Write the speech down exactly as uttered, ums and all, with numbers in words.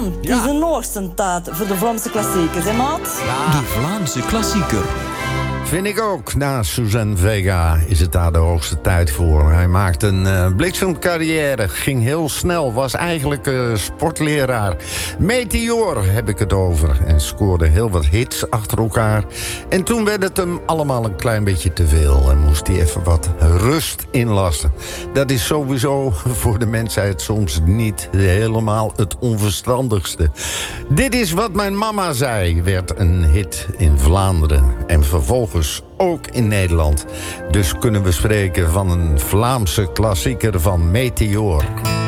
Jan, het Ja. is een oorstentijd voor de Vlaamse klassiekers, hè maat? Ja, De Vlaamse klassieker. Vind ik ook. Na Suzanne Vega is het daar de hoogste tijd voor. Hij maakte een uh, bliksemcarrière. Ging heel snel. Was eigenlijk uh, sportleraar. Meteor heb ik het over. En scoorde heel wat hits achter elkaar. En toen werd het hem allemaal een klein beetje te veel. En moest hij even wat rust inlassen. Dat is sowieso voor de mensheid soms niet helemaal het onverstandigste. Dit is wat mijn mama zei. Werd een hit in Vlaanderen. En vervolgens ook in Nederland. Dus kunnen we spreken van een Vlaamse klassieker van Meteor.